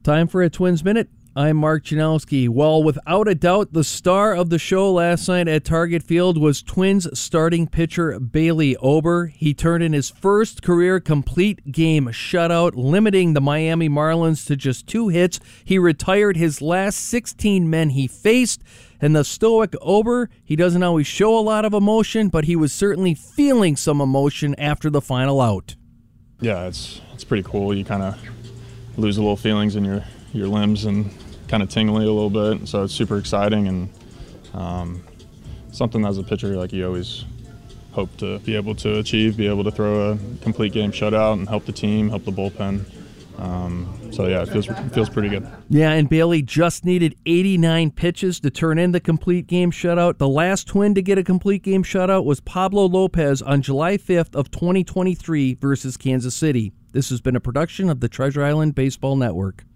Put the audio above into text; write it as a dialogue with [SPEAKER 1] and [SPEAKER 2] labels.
[SPEAKER 1] Time for a Twins Minute. I'm Mark Janowski. Well, without a doubt, the star of the show last night at Target Field was Twins starting pitcher Bailey Ober. He turned in his first career complete game shutout, limiting the Miami Marlins to just 2 hits. He retired his last 16 men he faced. And the stoic Ober, he doesn't always show a lot of emotion, but he was certainly feeling some emotion after the final out.
[SPEAKER 2] Yeah, it's pretty cool. You kind of lose a little feelings in your limbs and kind of tingly a little bit, so it's super exciting and something as a pitcher like you always hope to be able to achieve, be able to throw a complete game shutout and help the team, help the bullpen. So yeah, it feels pretty good.
[SPEAKER 1] Yeah, and Bailey just needed 89 pitches to turn in the complete game shutout. The last Twin to get a complete game shutout was Pablo Lopez on July 5th of 2023 versus Kansas City. This has been a production of the Treasure Island Baseball Network.